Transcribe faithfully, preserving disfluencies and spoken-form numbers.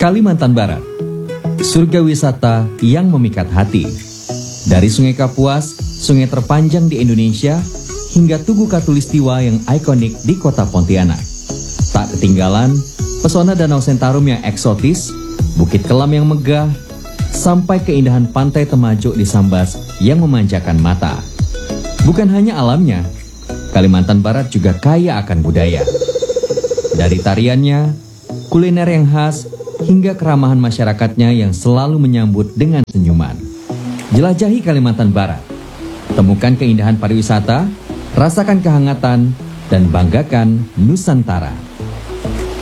Kalimantan Barat, surga wisata yang memikat hati. Dari Sungai Kapuas, sungai terpanjang di Indonesia, hingga Tugu Katulistiwa yang ikonik di kota Pontianak. Tak ketinggalan, pesona Danau Sentarum yang eksotis, Bukit Kelam yang megah, sampai keindahan Pantai Temajuk di Sambas yang memanjakan mata. Bukan hanya alamnya, Kalimantan Barat juga kaya akan budaya. Dari tariannya, kuliner yang khas, hingga keramahan masyarakatnya yang selalu menyambut dengan senyuman. Jelajahi Kalimantan Barat, temukan keindahan pariwisata, rasakan kehangatan, dan banggakan Nusantara.